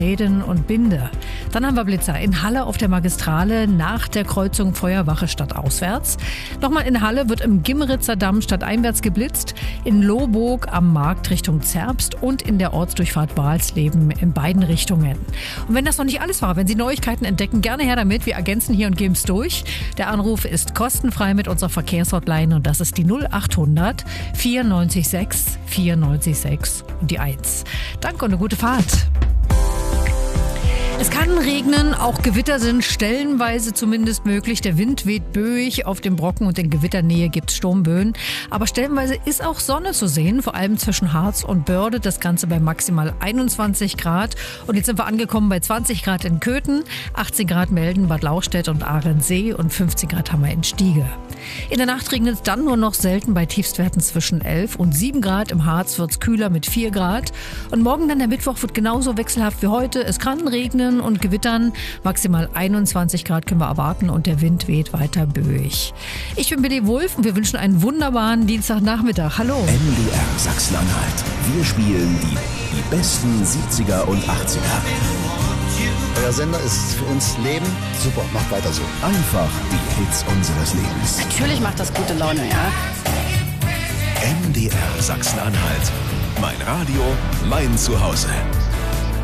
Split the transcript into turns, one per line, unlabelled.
Reden und Binde. Dann haben wir Blitzer in Halle auf der Magistrale nach der Kreuzung Feuerwache stadtauswärts. Nochmal in Halle wird im Gimmeritzer Damm stadteinwärts geblitzt, in Lohburg am Markt Richtung Zerbst und in der Ortsdurchfahrt Balsleben in beiden Richtungen. Und wenn das noch nicht alles war, wenn Sie Neuigkeiten entdecken, gerne her damit. Wir ergänzen hier und geben es durch. Der Anruf ist kostenfrei mit unserer Verkehrshotline und das ist die 0800 94 94 und die 1. Danke und eine gute Fahrt. Es kann regnen, auch Gewitter sind stellenweise zumindest möglich. Der Wind weht böig, auf dem Brocken und in Gewitternähe gibt es Sturmböen. Aber stellenweise ist auch Sonne zu sehen, vor allem zwischen Harz und Börde. Das Ganze bei maximal 21 Grad. Und jetzt sind wir angekommen bei 20 Grad in Köthen, 18 Grad Melden, Bad Lauchstädt und Ahrensee und 15 Grad haben wir in Stiege. In der Nacht regnet es dann nur noch selten bei Tiefstwerten zwischen 11 und 7 Grad. Im Harz wird es kühler mit 4 Grad. Und morgen dann der Mittwoch wird genauso wechselhaft wie heute. Es kann regnen und gewittern. Maximal 21 Grad können wir erwarten und der Wind weht weiter böig. Ich bin Billy Wulff und wir wünschen einen wunderbaren Dienstagnachmittag. Hallo.
MDR Sachsen-Anhalt. Wir spielen die besten 70er und 80er.
Euer Sender ist für uns Leben. Super, macht weiter so.
Einfach die Hits unseres Lebens.
Natürlich macht das gute Laune, ja.
MDR Sachsen-Anhalt. Mein Radio, mein Zuhause.